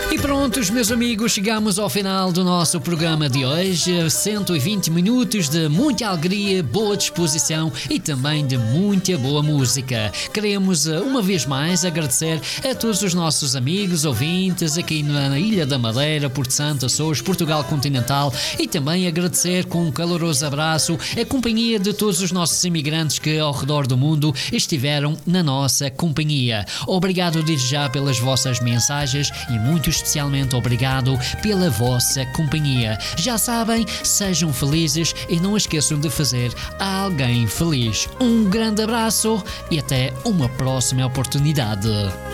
E prontos, meus amigos, chegamos ao final do nosso programa de hoje. 120 minutos de muita alegria, boa disposição e também de muita boa música. Queremos, uma vez mais, agradecer a todos os nossos amigos, ouvintes, aqui na Ilha da Madeira, Porto Santo, Açores, Portugal continental, e também agradecer com um caloroso abraço a companhia de todos os nossos imigrantes que ao redor do mundo estiveram na nossa companhia. Obrigado desde já pelas vossas mensagens e muito especialmente obrigado pela vossa companhia. Já sabem, sejam felizes e não esqueçam de fazer alguém feliz. Um grande abraço e até uma próxima oportunidade.